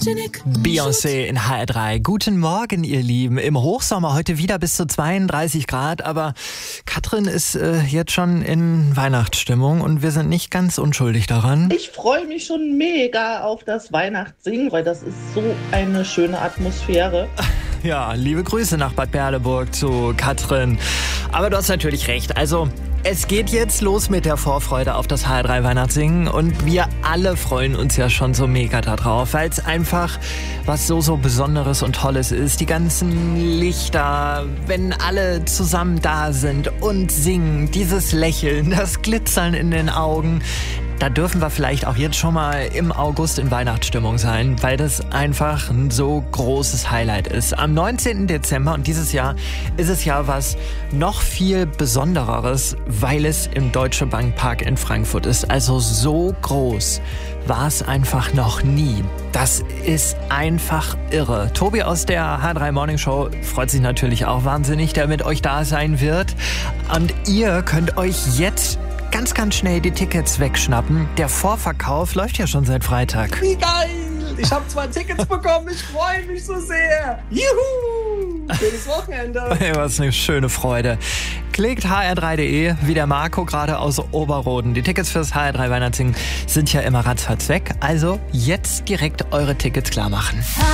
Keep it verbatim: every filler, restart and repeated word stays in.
Beyoncé in H R drei. Guten Morgen, ihr Lieben. Im Hochsommer heute wieder bis zu zweiunddreißig Grad, aber Katrin ist äh, jetzt schon in Weihnachtsstimmung und wir sind nicht ganz unschuldig daran. Ich freue mich schon mega auf das Weihnachtssingen, weil das ist so eine schöne Atmosphäre. Ja, liebe Grüße nach Bad Berleburg zu Katrin. Aber du hast natürlich recht. Also, es geht jetzt los mit der Vorfreude auf das H R drei Weihnachtssingen und wir alle freuen uns ja schon so mega darauf, weil es einfach was so, so Besonderes und Tolles ist. Die ganzen Lichter, wenn alle zusammen da sind und singen, dieses Lächeln, das Glitzern in den Augen. Da dürfen wir vielleicht auch jetzt schon mal im August in Weihnachtsstimmung sein, weil das einfach ein so großes Highlight ist. Am neunzehnten Dezember und dieses Jahr ist es ja was noch viel Besondereres, weil es im Deutsche Bank Park in Frankfurt ist. Also so groß war es einfach noch nie. Das ist einfach irre. Tobi aus der H drei Morning Show freut sich natürlich auch wahnsinnig, der mit euch da sein wird. Und ihr könnt euch jetzt ganz, ganz schnell die Tickets wegschnappen. Der Vorverkauf läuft ja schon seit Freitag. Wie geil! Ich habe zwei Tickets bekommen. Ich freue mich so sehr. Juhu! Schönes Wochenende. Hey, was eine schöne Freude. Klickt h r drei punkt d e, wie der Marco gerade aus Oberroden. Die Tickets fürs H R drei Weihnachtssingen sind ja immer ratzfatz weg. Also jetzt direkt eure Tickets klar machen.